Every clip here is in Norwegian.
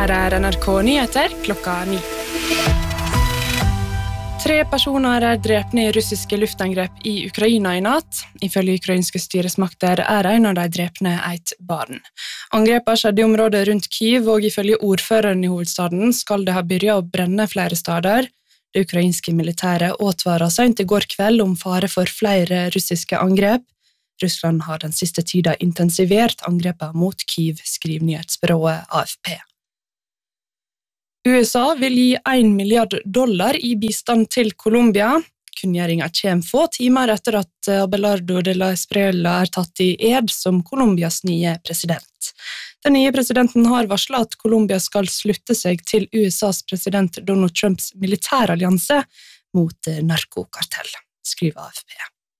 Her NRK Nyheter klokka 9. 3 personer drepne i russiske luftangrep i Ukraina i natt. Ifølge ukrainske styresmakter en av de drepne et barn. Angrepet skjedde i området rundt Kyiv, og ifølge ordføreren i hovedstaden skal det ha begynt å brenne flere steder. Det ukrainske militæret advaret sent i går kveld om fare for flere russiske angrep. Russland har den siste tiden intensivert angrepet mot Kyiv, skriver nyhetsbyrået AFP. USA vil gi $1 milliard i bistand til Colombia. Kunngjøringen kommer få timer etter at Abelardo de la Espriella tatt i ed som Colombias nye president. Den nye presidenten har varslet at Colombia skal slutte seg til USAs president Donald Trumps militærallianse mot narkokartell, skriver AFP.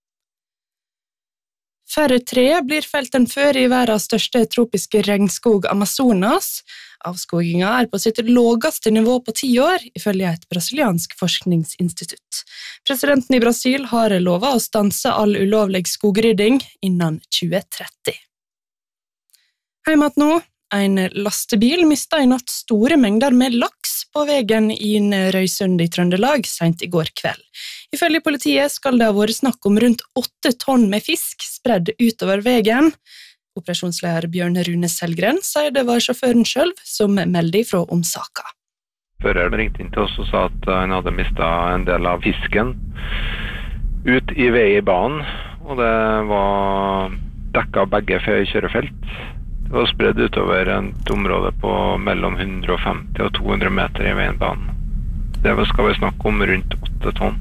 Færre tre blir felt enn før i verdens største tropiske regnskog Amazonas. Avskogingen på sitt laveste nivå på 10 år, ifølge et brasiliansk forskningsinstitutt. Presidenten i Brasil har lovet å stanse all ulovlig skogrydding innen 2030. Heimat nå. En lastebil mistet i natt store mengder med laks på veien i Røysund i Trøndelag sent i går kveld. Ifølge politiet skal det ha vært snakk om rundt 8 tonn med fisk spredd utover veien. Operasjonsleder Bjørn Rune Selgren sier det var sjåføren selv som meldte ifra om saka. Føreren ringte inn til oss og sa at han hadde mistet en del av fisken ut i vei i banen, og det var dekket begge kjørefelt. Det var spredd utover et område på mellom 150 og 200 meter i veibanen. Det skal vi snakke om rundt 8 tonn.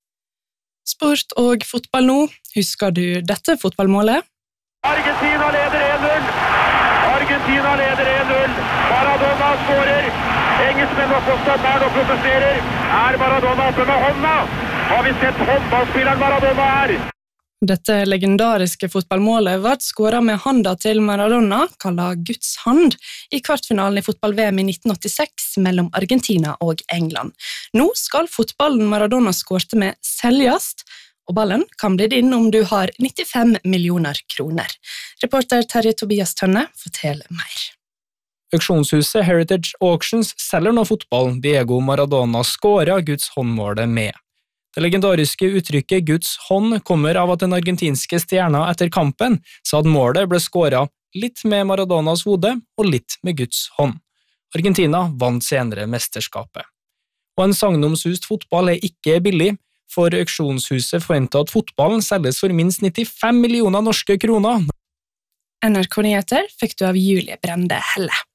Sport og fotball nå. Husker du dette fotballmålet? Argentina leder 1-0. Argentina leder 1-0. Maradona skårer. Engelskmenn var på standard og protesterer. Maradona oppe med hånda? Har vi sett håndballspilleren Maradona her? Dette legendariske fotballmålet ble skåret med handa til Maradona, kallet Guds hand, i kvartfinalen i fotball-VM i 1986 mellom Argentina og England. Nå skal fotballen Maradona skårte med selges, og ballen kan bli din om du har 95 millioner kroner. Reporter Terje Tobias Tønne forteller mer. Auksjonshuset Heritage Auctions selger nå fotballen Diego Maradona skåret Guds håndmålet med. Det legendariske uttrykket Guds hånd kommer av at den argentinske stjerna etter kampen sa at målet ble skåret litt med Maradonas hode og litt med Guds hånd. Argentina vant senere mesterskapet. Og en sagnomsust fotball ikke billig, for auksjonshuset forventer at fotballen selges for minst 95 millioner norske kroner. NRK Nyheter fikk du av Julie Brende Helle.